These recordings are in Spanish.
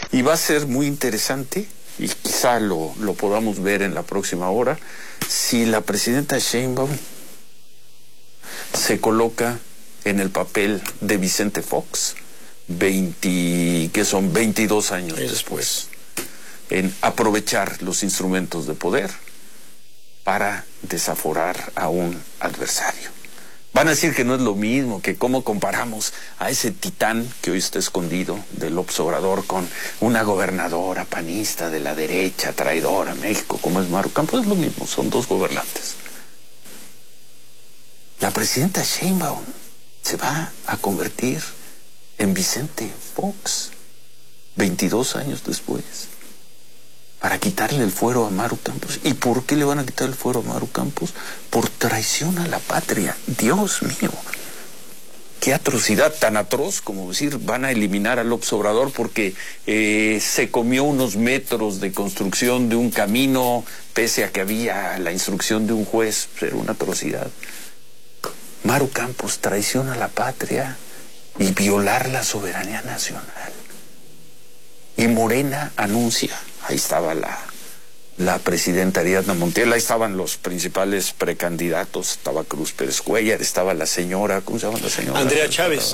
Y va a ser muy interesante, y quizá lo podamos ver en la próxima hora, si la presidenta Sheinbaum se coloca en el papel de Vicente Fox, que son 22 años después, en aprovechar los instrumentos de poder para desaforar a un adversario. Van a decir que no es lo mismo, que cómo comparamos a ese titán que hoy está escondido del López Obrador con una gobernadora panista de la derecha, traidora a México, como es Maru Campos. Es lo mismo, son dos gobernantes. La presidenta Sheinbaum se va a convertir en Vicente Fox 22 años después, para quitarle el fuero a Maru Campos. ¿Y por qué le van a quitar el fuero a Maru Campos? Por traición a la patria. Dios mío, qué atrocidad, tan atroz como decir van a eliminar al López Obrador porque se comió unos metros de construcción de un camino pese a que había la instrucción de un juez. Era una atrocidad. Maru Campos, traición a la patria y violar la soberanía nacional. Y Morena anuncia, ahí estaba la presidenta Ariadna Montiel, ahí estaban los principales precandidatos, estaba Cruz Pérez Cuéllar, estaba la señora, ¿cómo se llama la señora? Andrea Chávez.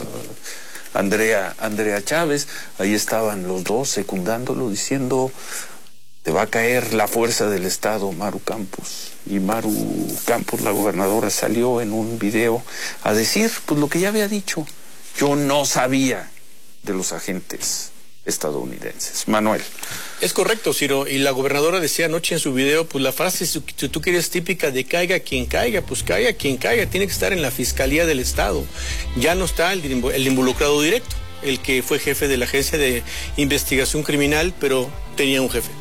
Andrea Chávez, ahí estaban los dos secundándolo, diciendo, te va a caer la fuerza del Estado, Maru Campos. Y Maru Campos, la gobernadora, salió en un video a decir, pues lo que ya había dicho, yo no sabía de los agentes estadounidenses. Manuel. Es correcto, Ciro, y la gobernadora decía anoche en su video, pues la frase, si tú quieres, típica de caiga quien caiga, pues caiga quien caiga, tiene que estar en la Fiscalía del Estado. Ya no está el involucrado directo, el que fue jefe de la Agencia de Investigación Criminal, pero tenía un jefe.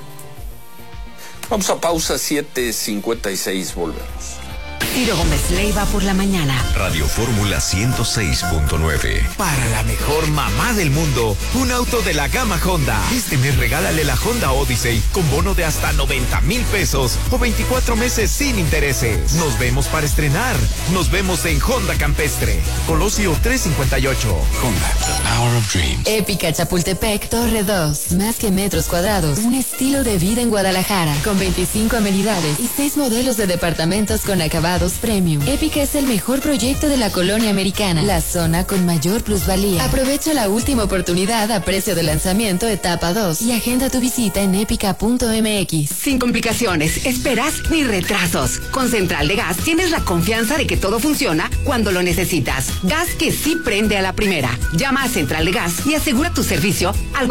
Vamos a pausa, 7:56, volvemos. Ciro Gómez Leiva por la mañana. Radio Fórmula 106.9. Para la mejor mamá del mundo, un auto de la gama Honda. Este mes regálale la Honda Odyssey con bono de hasta 90,000 pesos o 24 meses sin intereses. Nos vemos para estrenar. Nos vemos en Honda Campestre, Colosio 358. Honda, the power of dreams. Épica Chapultepec, Torre 2. Más que metros cuadrados, un estilo de vida en Guadalajara. Con 25 amenidades y 6 modelos de departamentos con acabados premium. Épica es el mejor proyecto de la colonia americana, la zona con mayor plusvalía. Aprovecha la última oportunidad a precio de lanzamiento etapa 2 y agenda tu visita en épica.mx. Sin complicaciones, esperas ni retrasos. Con Central de Gas tienes la confianza de que todo funciona cuando lo necesitas. Gas que sí prende a la primera. Llama a Central de Gas y asegura tu servicio al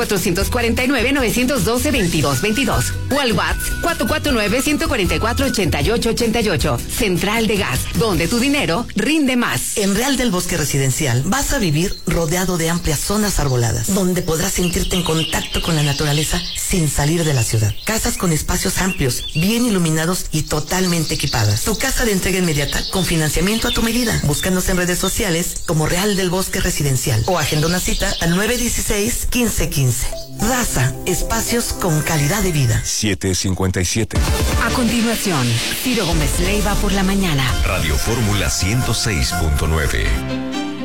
449-912-2222 o al WhatsApp 449-144-8888. Central de Gas, donde tu dinero rinde más. En Real del Bosque Residencial vas a vivir rodeado de amplias zonas arboladas, donde podrás sentirte en contacto con la naturaleza sin salir de la ciudad. Casas con espacios amplios, bien iluminados y totalmente equipadas. Tu casa de entrega inmediata con financiamiento a tu medida. Búscanos en redes sociales como Real del Bosque Residencial o agenda una cita al 916-1515. Raza, espacios con calidad de vida. 7:57. A continuación, Ciro Gómez Leiva por la mañana. Radio Fórmula 106.9.